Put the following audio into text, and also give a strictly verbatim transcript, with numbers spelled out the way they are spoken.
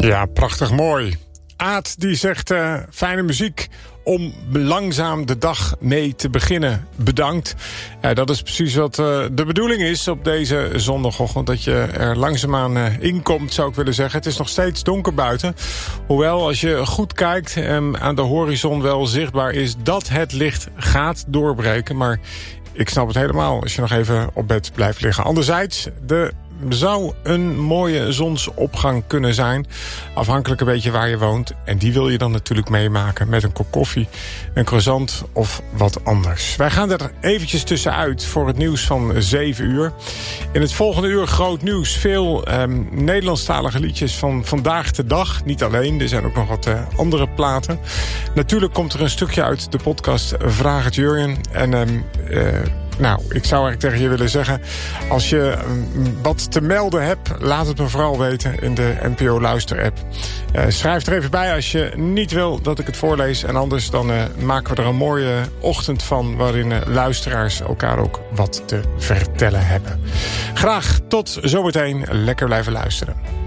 Ja, prachtig mooi. Aad die zegt uh, fijne muziek om langzaam de dag mee te beginnen. Bedankt. Uh, dat is precies wat uh, de bedoeling is op deze zondagochtend. Dat je er langzaamaan uh, inkomt, zou ik willen zeggen. Het is nog steeds donker buiten. Hoewel, als je goed kijkt en aan de horizon wel zichtbaar is dat het licht gaat doorbreken. Maar ik snap het helemaal als je nog even op bed blijft liggen. Anderzijds, de zou een mooie zonsopgang kunnen zijn. Afhankelijk een beetje waar je woont. En die wil je dan natuurlijk meemaken met een kop koffie, een croissant of wat anders. Wij gaan er eventjes tussenuit voor het nieuws van zeven uur. In het volgende uur groot nieuws. Veel um, Nederlandstalige liedjes van vandaag de dag. Niet alleen, er zijn ook nog wat uh, andere platen. Natuurlijk komt er een stukje uit de podcast Vraag het Jurjen. En um, uh, Nou, ik zou eigenlijk tegen je willen zeggen, als je wat te melden hebt, laat het me vooral weten in de N P O Luister-app. Uh, schrijf er even bij als je niet wil dat ik het voorlees. En anders dan uh, maken we er een mooie ochtend van, waarin uh, luisteraars elkaar ook wat te vertellen hebben. Graag tot zometeen. Lekker blijven luisteren.